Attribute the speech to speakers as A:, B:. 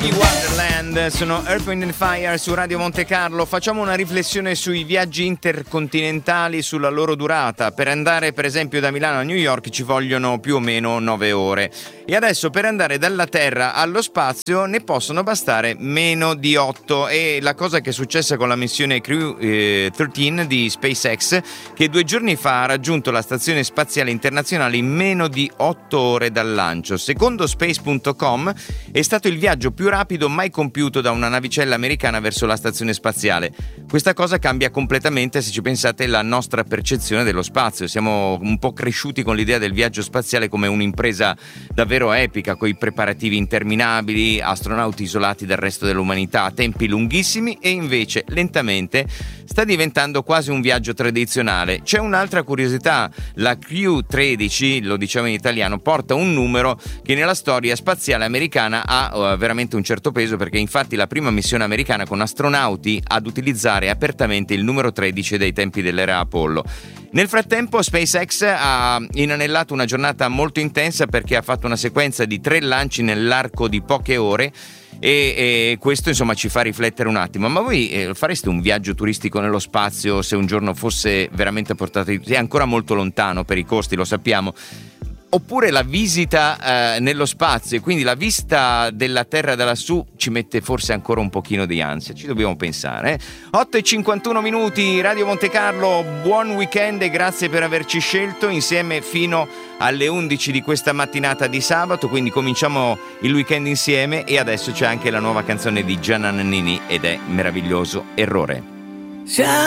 A: Wonderland, sono Earth, Wind and Fire su Radio Monte Carlo. Facciamo una riflessione sui viaggi intercontinentali, sulla loro durata. Per andare per esempio da Milano a New York ci vogliono più o meno 9 ore e adesso per andare dalla Terra allo spazio ne possono bastare meno di 8. E la cosa che è successa con la missione Crew 13 di SpaceX, che 2 giorni fa ha raggiunto la stazione spaziale internazionale in meno di 8 ore dal lancio. Secondo Space.com è stato il viaggio più rapido mai compiuto da una navicella americana verso la stazione spaziale. Questa cosa cambia completamente, se ci pensate, la nostra percezione dello spazio. Siamo un po' cresciuti con l'idea del viaggio spaziale come un'impresa davvero epica, con i preparativi interminabili, astronauti isolati dal resto dell'umanità, tempi lunghissimi, e invece lentamente sta diventando quasi un viaggio tradizionale. C'è un'altra curiosità: la Crew 13, lo diciamo in italiano, porta un numero che nella storia spaziale americana ha veramente un certo peso, perché infatti la prima missione americana con astronauti ad utilizzare apertamente il numero 13 dei tempi dell'era Apollo. Nel frattempo SpaceX ha inanellato una giornata molto intensa, perché ha fatto una sequenza di 3 lanci nell'arco di poche ore e questo insomma ci fa riflettere un attimo. Ma voi fareste un viaggio turistico nello spazio se un giorno fosse veramente portato? È ancora molto lontano per i costi, lo sappiamo. Oppure la visita nello spazio, e quindi la vista della Terra da lassù ci mette forse ancora un pochino di ansia. Ci dobbiamo pensare. 8:51 Radio Monte Carlo, buon weekend e grazie per averci scelto insieme fino alle 11 di questa mattinata di sabato. Quindi cominciamo il weekend insieme, e adesso c'è anche la nuova canzone di Gianna Nannini ed è meraviglioso Errore.